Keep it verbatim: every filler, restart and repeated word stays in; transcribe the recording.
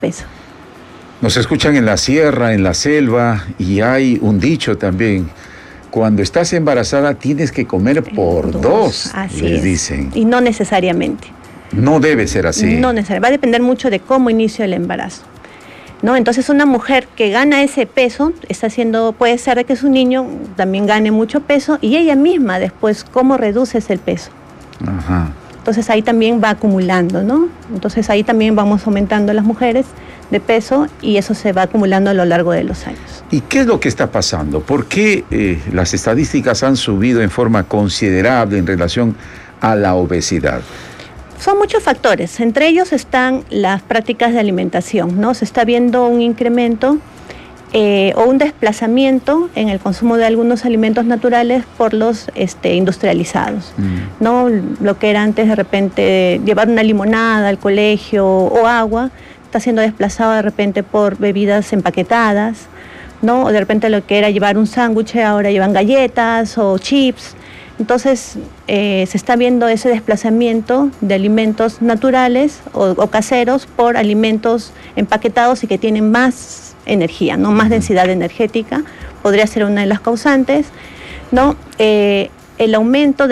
peso. Nos escuchan en la sierra, en la selva, y hay un dicho también: cuando estás embarazada tienes que comer por dos, dos así les es. dicen. Y no necesariamente. No debe ser así. No necesariamente. Va a depender mucho de cómo inicio el embarazo, ¿no? Entonces, una mujer que gana ese peso, está haciendo, puede ser de que su niño también gane mucho peso, y ella misma después, ¿cómo reduce ese peso? Ajá. Entonces ahí también va acumulando, ¿no? Entonces ahí también vamos aumentando las mujeres de peso y eso se va acumulando a lo largo de los años. ¿Y qué es lo que está pasando? ¿Por qué eh, las estadísticas han subido en forma considerable en relación a la obesidad? Son muchos factores, entre ellos están las prácticas de alimentación, ¿no? Se está viendo un incremento eh, o un desplazamiento en el consumo de algunos alimentos naturales por los este, industrializados, mm. ¿no? Lo que era antes de repente llevar una limonada al colegio o agua, está siendo desplazado de repente por bebidas empaquetadas, ¿no? O de repente lo que era llevar un sándwich, ahora llevan galletas o chips. Entonces eh, se está viendo ese desplazamiento de alimentos naturales o, o caseros por alimentos empaquetados y que tienen más energía, ¿no? Más densidad energética, podría ser una de las causantes, ¿no? Eh, el aumento de